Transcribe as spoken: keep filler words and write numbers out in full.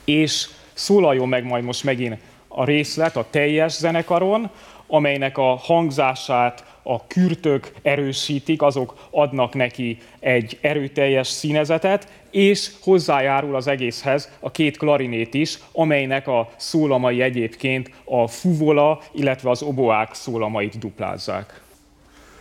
és szólaljon meg majd most megint a részlet a teljes zenekaron, amelynek a hangzását a kürtök erősítik, azok adnak neki egy erőteljes színezetet, és hozzájárul az egészhez a két klarinét is, amelynek a szólamai egyébként a fuvola, illetve az oboák szólamait duplázzák.